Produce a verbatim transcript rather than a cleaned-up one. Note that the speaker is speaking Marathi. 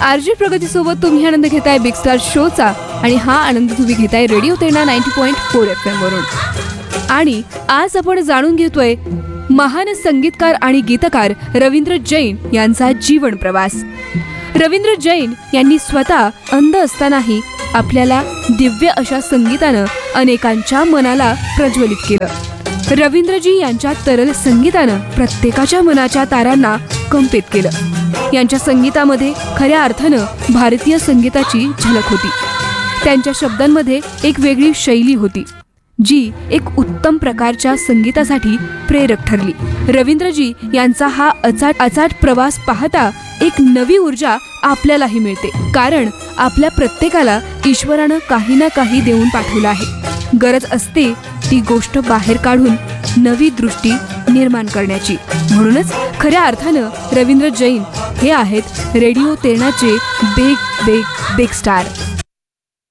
आरजे प्रगती सोबत तुम्ही आनंद घेताय बिग स्टार शोचा आणि हा आनंद तुम्ही घेताय radio Terna ninety point four F M वरून. आणि आज आपण जाणून घेतोय महान संगीतकार आणि गीतकार रवींद्र जैन यांचा जीवन प्रवास. रवींद्र जैन यांनी स्वतः अंध असतानाही आपल्याला दिव्य अशा संगीतानं अनेकांच्या मनाला प्रज्वलित केलं. रवींद्रजी यांच्या तरल संगीतानं प्रत्येकाच्या मनाच्या तारांना कंपित केलं. यांच्या संगीतामध्ये खऱ्या अर्थानं भारतीय संगीताची झलक होती. त्यांच्या शब्दांमध्ये एक वेगळी शैली होती जी एक उत्तम प्रकारच्या संगीतासाठी प्रेरक ठरली. रवींद्रजी यांचा हा अचाट अचाट प्रवास पाहता एक नवी ऊर्जा आपल्यालाही मिळते. कारण आपल्या प्रत्येकाला ईश्वरानं काही ना काही देऊन पाठवलं आहे. गरज असते ती गोष्ट बाहेर काढून नवी दृष्टी निर्माण करण्याची. म्हणूनच खऱ्या अर्थानं रवींद्र जैन हे आहेत radio तेरणाचे big big big star.